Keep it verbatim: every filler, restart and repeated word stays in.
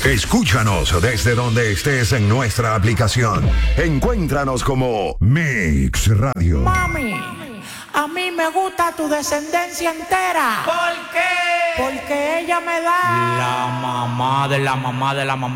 Escúchanos desde donde estés en nuestra aplicación. Encuéntranos como Mix Radio. Mami, a mí me gusta tu descendencia entera. ¿Por qué? Porque ella me da La mamá de la mamá de la mamá.